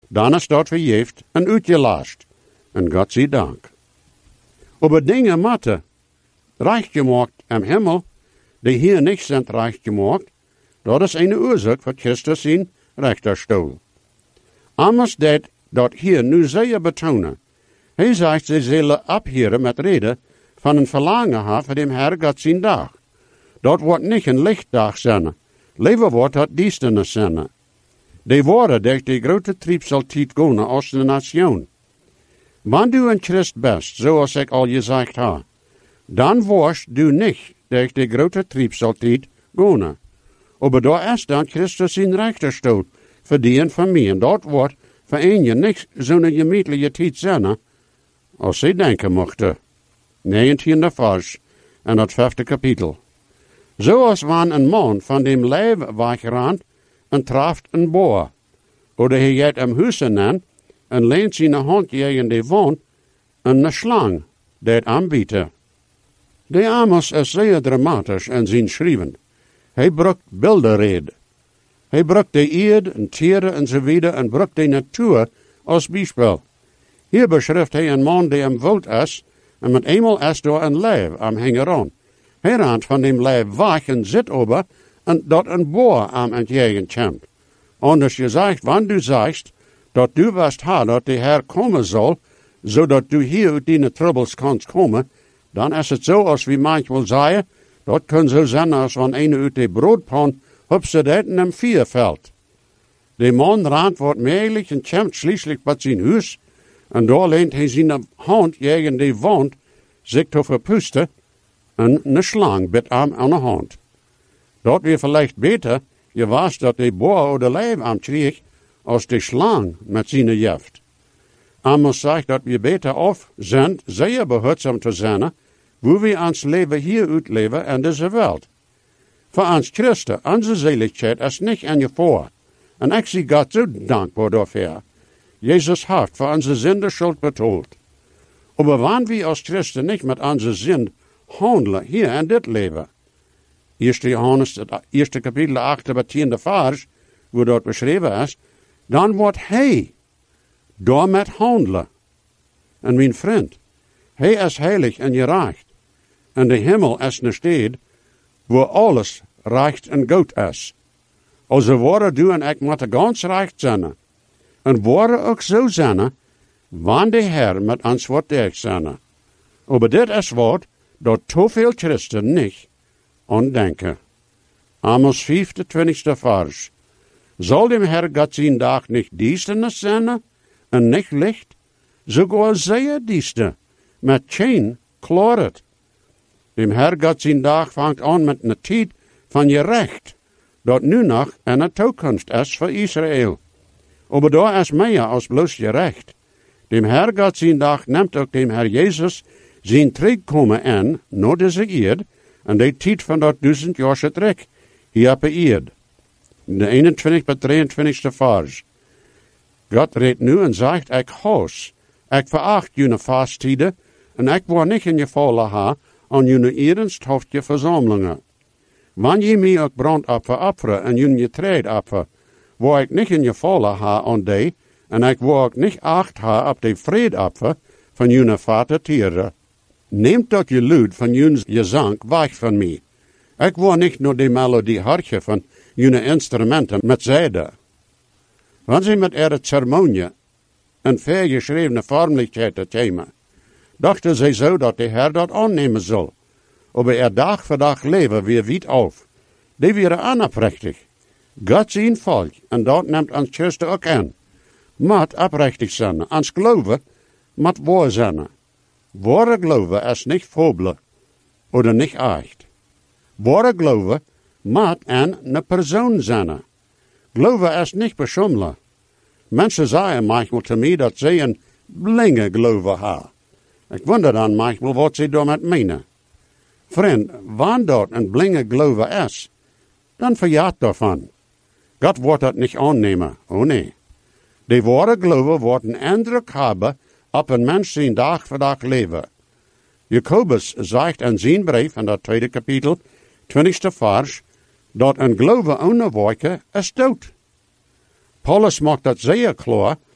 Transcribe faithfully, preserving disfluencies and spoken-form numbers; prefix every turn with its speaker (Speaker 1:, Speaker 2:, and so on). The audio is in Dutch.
Speaker 1: dan is dat verjeefd en uitgelast. En God zij dank. Aber dingen matten, recht gemaakt am Himmel, die hier niet zijn recht gemaakt, dat is een oorzaak voor Christus zijn rechterstoel. Anders dat dat hier nu zeer betonen. Hij zegt, ze zullen abheren met reden van een verlangen hebben voor dem Herr God zijn dag. Dat wordt niet een lichtdag zijn. Liever wordt dat duisternis zijn. Die worden durch die grote triebseltijd gaan als de nation. Wanneer du een Christ bent, zoals ik al gezegd heb, dan worst du niet durch die grote triebseltijd gaan. Maar daar is dan Christus zijn rechterstoel voor die en voor mij. En dat wordt voor een je niet zo'n gemütliche tijd zijn, als zij denken mochten. negentiende vers en het vijfde kapitel. Zoals wanneer een man van dem leven wegrant en traft een boer. Of hij gaat am huis aan en leent zijn hand tegen de wand en een slang dat aanbiedt. De Amos is zeer dramatisch in zijn schrijven. Hij brukt beeldenreden. Hij brukt de eerd en tieren enzovoort en brukt de natuur als bijspel. Hier beschrijft hij een man die am wild is en met eenmaal is door een leeuw am hangeron. Hij rent van dem leeuw weg en zit over en dat een boer am entgegen komt. Anders je zegt, wanneer du zegt, dat du wirst hebben dat de Heer komen zal, zodat du hier uit die troubles kanst komen, dan is het zo als we manchmal zeggen, dat kan zo zijn als wanneer een uit de broodpan hupse dat in een vier valt. De man rent wordt meelig en komt schließlich bij zijn huis, en daar leent hij zijn hand tegen de wand, zich te verpusten, en een slang bit hem aan de hand. Dat weer vielleicht beter, je was dat de boer of de leeuw am kreeg, als de slang met zijn jeft. Amos zegt dat we beter af zijn, zeer behulpzaam te zijn, hoe we ons leven hier uitleven in deze wereld. Voor ons Christen, onze zaligheid is niet in je voor. En ik zie God zo dankbaar daarvoor. Jezus heeft voor onze zonde schuld betaald. Maar wanneer we als Christen niet met onze zin handelen hier in dit leven. Eerste Johannes, het eerste kapitel, achte bij tiende vers, wo dat beschreven is, dan wordt hij door met handelen. En mijn vriend, hij is heilig en gerecht. En de hemel is een stad waar alles recht en goed is. Also worden du en ik moeten ganz recht zijn. En worden ook zo zijn, wanneer de Heer met ons wordt deeg zijn. Maar dit is wat dat te veel Christen niet aan denken. Amos vijf, de twintigste vers. Zal dem Herr God zijn dag niet duisternis zijn en niet licht? Sogar zeer duister, met geen klaarheid. Dem Herr God zijn dag vangt aan met een tijd van je recht, dat nu nog en een toekomst is voor Israël. Maar daar is meer als bloos je recht. Dem Herr God zijn dag neemt ook dem Herr Jezus zijn terugkomen in, naar deze eerd, en de tijd van dat duizend jaar terug, hier op de eerd. De eenentwintigste bij drieëntwintigste vers. God redt nu en zegt, ik haas, ik veracht jullie vasttijden, en ik word niet in je volle ha aan jullie ernsthaftige verzamelingen. Wanneer je mij ook brandoffer offeren en jullie getreidoffer, word ik niet in je volle ha aan die, en ik word ook niet acht ha op de vreedoffer van jullie vader tieren. Neemt dat je luid van jullie gezang weg van mij. Ik word niet naar de melodie hartje van jullie instrumenten met zijde. Wanneer ze met ihre ceremonie een vergeschrevene vormelijkheid komen, dachten zij zo dat de Heer dat aannemen zal. Maar er dag voor dag leven weer wiet af. Die waren onoprechtig. God zijn volk, en dat neemt ons Christen ook aan. Moet oprechtig zijn, ons geloven moet waar zijn. Ware geloven is niet fabelen, of niet echt. Ware geloven moet een persoon zijn. Geloven is niet beschummelen. Mensen zeggen manchmal te mij dat ze een blinge geloven hebben. Ik wonder dan manchmal wat ze daarmee menen. Vriend, wanneer dat een blinge geloven is, dan verjaart daarvan. God wordt dat niet aannemen, oh nee. De ware geloven wordt een indruk hebben op een mens zijn dag voor dag leven. Jacobus zegt in zijn brief, in dat tweede kapitel, twintigste vers, dat een geloven ohne werken is dood. Paulus maakt dat zeer klaar